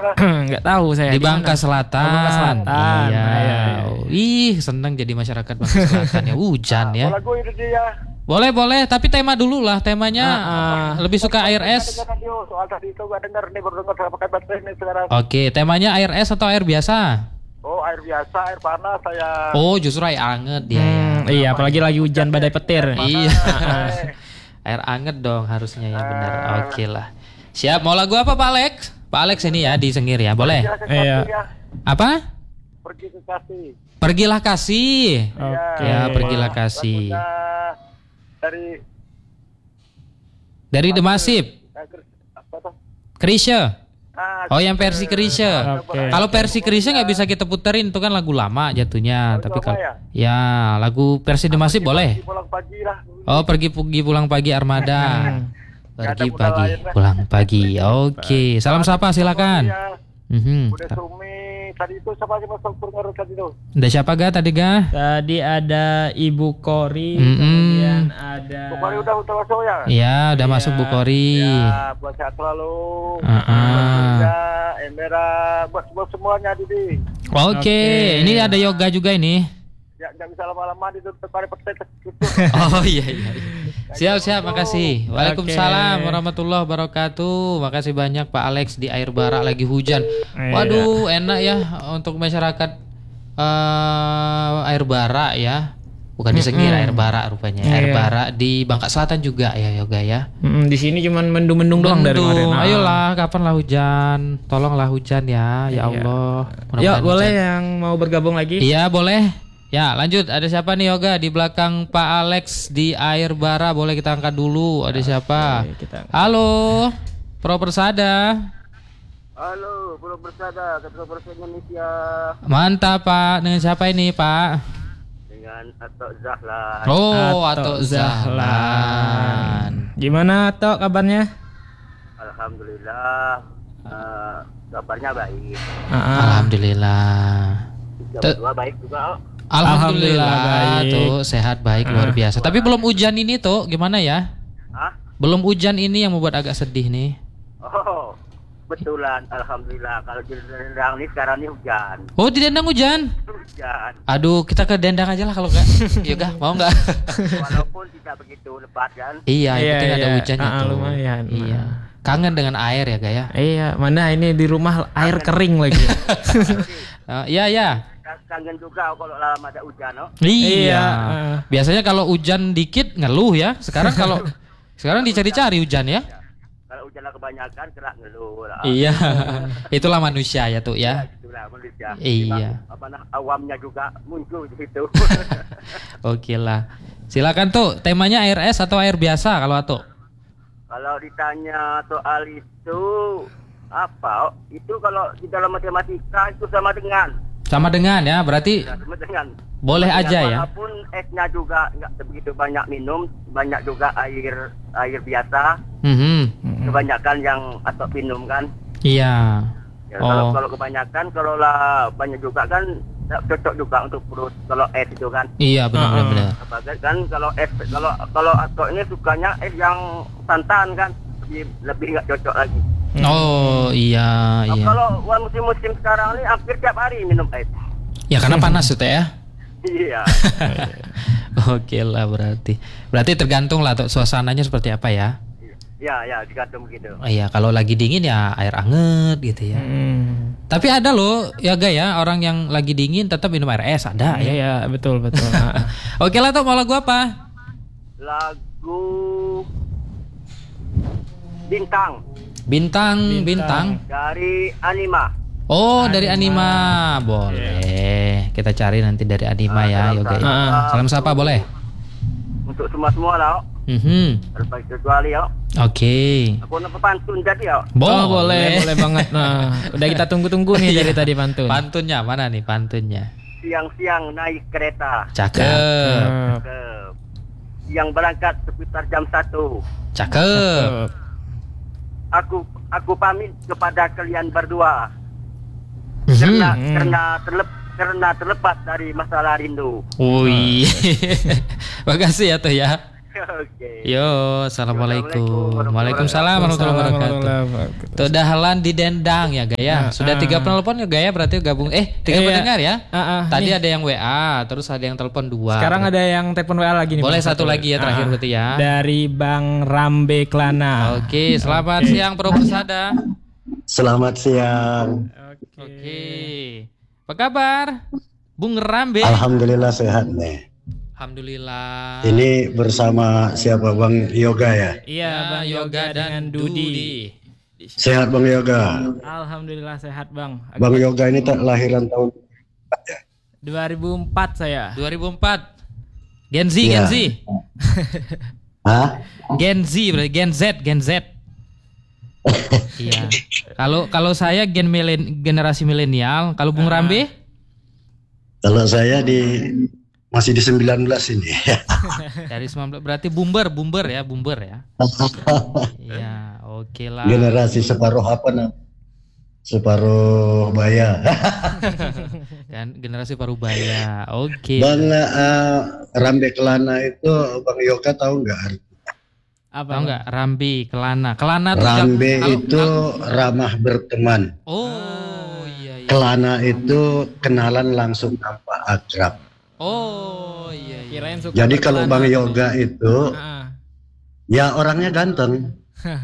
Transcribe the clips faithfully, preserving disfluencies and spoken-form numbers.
mana? Enggak tahu saya. Di Bangka Selatan. Oh, Bangka Selatan. Iya. Iya. Ih, senang jadi masyarakat Bangka Selatan ya. Hujan ya. Lagu itu dia. Boleh, boleh, tapi tema dulu lah. Temanya Ah, ah. lebih suka air es. Soal tadi itu gak dengar nih, baru dengar sama kabar ini sekarang. Oke, temanya air es atau air biasa? Oh, air biasa, air panas saya. Oh, justru air anget dia ya. Hmm, iya, apalagi lagi hujan badai petir. Iya. Air anget dong harusnya ya benar. Oke lah. Siap, mau lagu apa Pak Alex? Pak Alex ini ya di Sengir ya, boleh? Iya. Apa? Pergi ke kasih. Pergilah kasih. Oke. Ya, pergilah kasih. Lagunya dari Dari The Massive. apa tuh? Krisya. Ah, Oh, yang versi Krisya. Oke. Kalau versi Krisya nggak bisa kita puterin, itu kan lagu lama jatuhnya. Lagu Tapi apa kalau ya? ya lagu versi The Massive boleh. pulang pagi lah. Oh, pergi pergi pulang pagi Armada. Pergi Nggak ada modal pagi lain, lah. pulang pagi. Oke, salam sapa silakan. Ya, Mhm. udah Sumi. Tadi itu siapa sih masuk pengaruh tadi itu? Ada siapa ga tadi ga? Tadi ada Ibu Kori, Mm-mm. kemudian ada Pokoknya udah udah masuk ya. Iya, udah masuk Bu Kori. Ya, buat sehat selalu. Ah. Ya, Emera, buat buat semuanya Didi. Oke, Oke. ini ada yoga juga ini. Ya, nggak bisa lama-lama di depan petai tutup. Oh iya iya. Siap siap, makasih. Waalaikumsalam Oke. warahmatullahi wabarakatuh. Makasih banyak Pak Alex di air bara lagi hujan. Iya. Waduh, enak ya untuk masyarakat eh, air bara ya. Bukan di Sengir, air bara rupanya. Air Iya. bara di Bangka Selatan juga ya yoga ya. Mm, di sini cuman mendung-mendung doang dari Mendung. kemarin. Ah. Ayolah, kapanlah hujan? Tolonglah hujan ya, ya Iya. Allah. Yuk, Mudah-mudahan boleh hujan. yang mau bergabung lagi? Iya boleh. Ya lanjut, ada siapa nih yoga di belakang Pak Alex di air bara, boleh kita angkat dulu. Ada siapa? Oke, kita- Halo, Pro Persada. Halo, belum bersada Ketua Persen Indonesia Mantap Pak, dengan siapa ini Pak? dengan Atok Zahlan. Oh, Atok atau Zahlan. Gimana Tok kabarnya? Alhamdulillah, eh, kabarnya baik. Ah, ah. Alhamdulillah. Jam Te- dua baik juga. Oh. Alhamdulillah, Alhamdulillah, baik. tuh sehat baik luar biasa. Tapi belum hujan ini tuh, gimana ya? Hah? Belum hujan ini yang membuat agak sedih nih. Oh, betulan. Alhamdulillah. Kalau di Dendang nih sekarang ini hujan. Oh, di Dendang hujan. Hujan. Aduh, kita ke Dendang aja lah kalau enggak. Yoga, mau enggak? Walaupun tidak begitu lebat kan. Iya, yang Iya, penting ada iya. hujannya Ah, tuh. lumayan. Iya. Kangen dengan air ya, Gaya? Iya, mana ini di rumah air kering lagi. Uh, iya, iya. Kangen juga kalau lama ada hujan. Oh. Iya. Iya, uh. Biasanya kalau hujan dikit ngeluh ya. Sekarang kalau sekarang dicari-cari hujan ya. Kalau hujan kebanyakan kerak ngeluh lah. Iya. Itulah manusia ya tuh ya. Itulah manusia. Iya. Memang, Apa nah, awamnya juga muncul di situ. Oke lah. Silakan tuh, temanya air es atau air biasa kalau Atuk? Kalau ditanya soal itu apa? Oh, itu kalau di dalam matematika itu sama dengan Sama dengan ya, berarti sama dengan boleh dengan aja ya. walaupun esnya juga nggak begitu banyak minum, banyak juga air air biasa. Mhm. Kebanyakan yang atau minum kan. Iya. Ya, kalau, Oh. kalau kebanyakan kalau lah banyak juga kan nggak cocok juga untuk perut kalau es itu kan. Iya, benar benar. Uh-uh. benar. Apalagi kan kalau es kalau kalau atau ini sukanya es yang santan kan lebih lebih nggak cocok lagi. Oh, iya, Nah, iya. kalau wah, musim-musim sekarang ini hampir tiap hari minum es. Ya karena panas itu ya. Iya. Oke lah berarti. Berarti tergantung lah tuh suasananya seperti apa ya. Ya ya digantung begitu. Oh iya, kalau lagi dingin ya air anget gitu ya. Hmm. Tapi ada loh ya Gay ya, orang yang lagi dingin tetap minum air es, ada Iya, ya. ya, betul betul. Ah, ah. Oke lah tuh, mau lagu apa? Lagu Bintang Bintang, bintang. Bintang. dari Anima. Oh, dari Anima. Boleh. Kita cari nanti dari Anima ya, salam Yoga. sapa. ya. Salam sapa boleh? Untuk semua-semua lah. Mhm. Terus kecuali ya. Oke. Aku nak pantun jadi ya. Oh, boleh, boleh banget. Nah, udah kita tunggu-tunggu nih dari Iya. tadi pantun. Pantunnya mana nih pantunnya? Siang-siang naik kereta. Cakep. Cakep. Ke yang berangkat sekitar jam satu. Cakep. Aku aku pamit kepada kalian berdua Mhm. karena Hmm. karena terlep karena terlepas dari masalah rindu. Wih. Makasih ya tuh ya. Oke. Yo, assalamualaikum. Waalaikumsalam warahmatullahi wabarakatuh. Wabarakatuh. Tuh Dahlan di Dendang ya Gaya. Sudah Ah, tiga ah. penelpon ya Gaya berarti gabung. Eh tiga Iya. pendengar ya. Ah, ah, Tadi nih. ada yang W A, terus ada yang telepon dua. Sekarang ada yang telepon W A lagi nih. Boleh Bang, satu lagi ya terakhir Ah, berarti ya. Dari Bang Rambe Klana. Oke, selamat siang Pro Persada. Selamat siang. Oke. Oke. Apa kabar? Bung Rambe. Alhamdulillah sehat nih. Alhamdulillah. Ini bersama siapa Bang Yoga ya? Iya, Bang Yoga dengan Dudi. Sehat Bang Yoga. Alhamdulillah sehat, Bang. Bang Yoga ini tak lahiran tahun dua ribu empat saya. dua ribu empat. Gen Z, Gen Iya. Z. Hah? Gen Z berarti Gen Z, Gen Z. Iya. Kalau kalau saya gen milen, generasi milenial, kalau Bung Rambe Kalau saya di masih di sembilan belas ini. dari sembilan belas berarti boomer, boomer ya, boomer ya. Iya, oke lah. Generasi separuh apa nam? Separuh baya. Kan generasi Parubaya. Oke. Bang uh, Rambe Kelana itu Bang Yoga tahu nggak? Apa? Tahu nggak Rambe, Kelana. Kelana tuh Rambe kalau- itu ramah berteman. Oh, iya iya. Kelana itu kenalan langsung tanpa akrab. Oh, iya iya. Kirain suka Jadi kalau berkelana. Bang Yoga itu Ah. ya orangnya ganteng.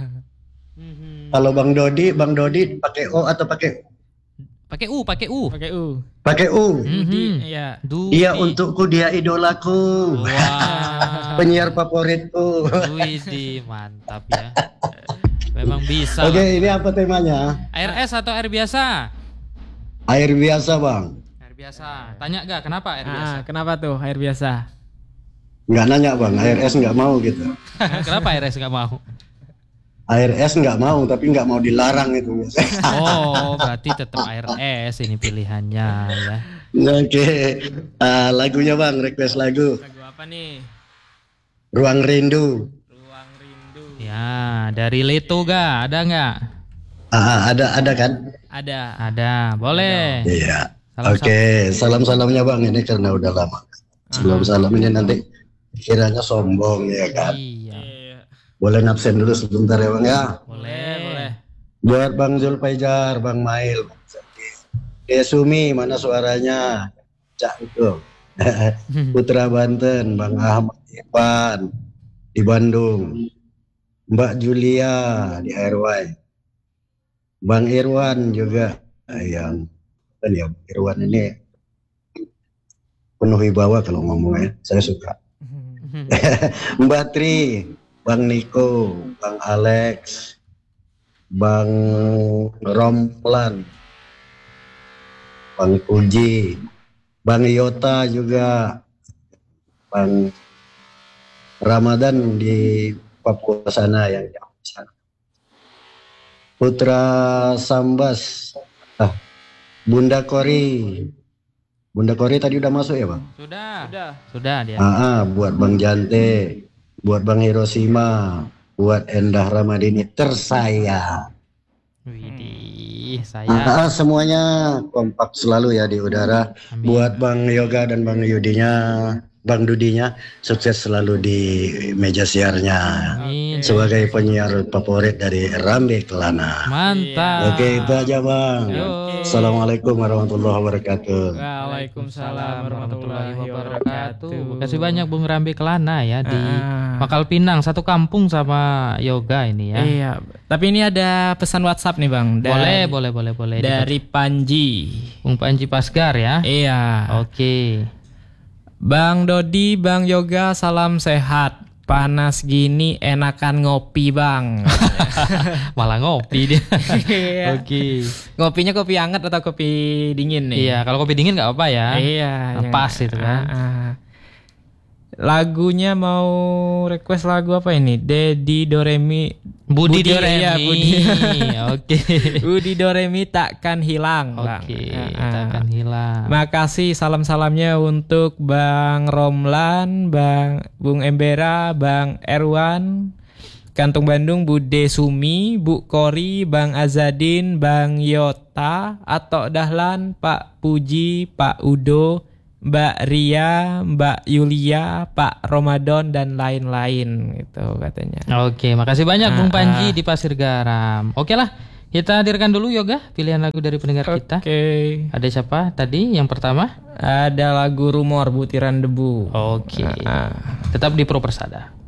Mhm. Kalau Bang Dodi, Bang Dodi pakai O atau pakai Pakai U, pakai U. Pakai U. pakai U? Mhm. Iya. Dudi. Dia untukku, dia idolaku. Wah. Penyiar favoritku. Widih, mantap ya. Memang bisa. Oke, lah. ini apa temanya? Air es atau air biasa? Air biasa, Bang. Air biasa. Tanya gak kenapa air biasa? Ah, kenapa tuh air biasa? Nggak nanya, Bang. Air es nggak mau gitu. Kenapa air es nggak mau? Air es nggak mau, tapi nggak mau dilarang itu. Oh, berarti tetap air es ini pilihannya ya. Oke, Ah, lagunya Bang, request lagu. Lagu apa nih? Ruang Rindu. Ruang Rindu. Ya, dari Leto ga? Ada nggak? Ah, ada ada kan? Ada. Ada, boleh. Iya. Salam- Oke, salam-salamnya Bang ini karena udah lama. Sebelum salam ini nanti kiranya sombong ya kan. Iya, Iya. Boleh ngabsen dulu sebentar ya Bang ya. Boleh, boleh. Buat Bang Zulfaijar, Bang Mail, Bang Zaki. Dea Sumi, mana suaranya? Cak itu. Putra Banten, Bang Ahmad Irfan di Bandung. Mbak Julia di R Y. Bang Irwan juga yang kan ya Bang Irwan ini penuh wibawa kalau ngomongnya. Saya suka. Mbak Tri, Bang Niko, Bang Alex, Bang Romlan, Bang Puji, Bang Yota juga, Bang Ramadan di Papua sana yang jauh sana. Putra Sambas, ah, Bunda Kori, Bunda Kori tadi udah masuk ya Bang? Sudah. Udah. Sudah dia. Ah, ah, buat Bang Jante, buat Bang Hiroshima, buat Endah Ramadini tersayang. Widih, saya. Ah, ah, semuanya kompak selalu ya di udara. Amin. Buat Bang Yoga dan Bang Yudinya, Bang Dudinya, sukses selalu di meja siarnya. Amin. Sebagai penyiar favorit dari Rambe Kelana. Mantap. Oke, itu aja Bang. Yo. Assalamualaikum warahmatullahi wabarakatuh. Waalaikumsalam warahmatullahi wabarakatuh. Makasih banyak Bung Rambe Kelana ya di Ah. Pangkal Pinang, satu kampung sama Yoga ini ya. Iya. Tapi ini ada pesan WhatsApp nih Bang. Boleh, boleh, boleh, boleh. Dari Panji. Bung Panji Pasgar ya. Iya. Oke. Bang Dodi, Bang Yoga, salam sehat. Panas gini enakan ngopi Bang. Malah ngopi dia. Iya. Oke. Ngopinya kopi hangat atau kopi dingin nih? Iya, kalau kopi dingin nggak apa ya. Iya. Nah, yang- pas itu kan. Ah, ah. Lagunya mau request lagu apa ini? Dedi Doremi. Budi, Budi, Doremi. iya, Budi. Oke. Budi Doremi takkan hilang Bang. Oke, Ah, ah. takkan hilang. Makasih salam-salamnya untuk Bang Romlan, Bang Bung Embera, Bang Erwan, Kantung Bandung, Bude Sumi, Bu Kori, Bang Azadin, Bang Yota, Atok Dahlan, Pak Puji, Pak Udo, Mbak Ria, Mbak Yulia, Pak Ramadan dan lain-lain gitu katanya. Oke, makasih banyak Bung Ah, Panji ah. di Pasir Garam. Oke lah, kita hadirkan dulu Yoga pilihan lagu dari pendengar kita. Oke. Ada siapa tadi yang pertama? Ada lagu Rumor Butiran Debu. Oke. Ah, ah. Tetap di Pro Persada.